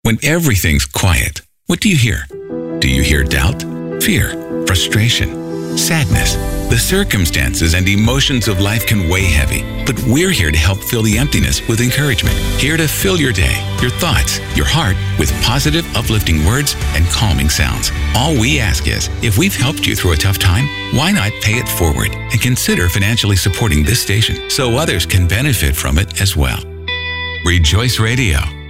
When everything's quiet, what do you hear? Do you hear doubt, fear, frustration, sadness? The circumstances and emotions of life can weigh heavy, but we're here to help fill the emptiness with encouragement. Here to fill your day, your thoughts, your heart with positive, uplifting words and calming sounds. All we ask is, if we've helped you through a tough time, why not pay it forward and consider financially supporting this station so others can benefit from it as well. Rejoice Radio.